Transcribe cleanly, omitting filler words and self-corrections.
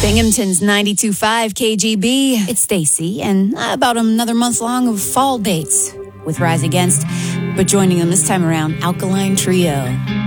Binghamton's 92.5 KGB. It's Stacy, and about another month long of fall dates with Rise Against. But joining them this time around, Alkaline Trio.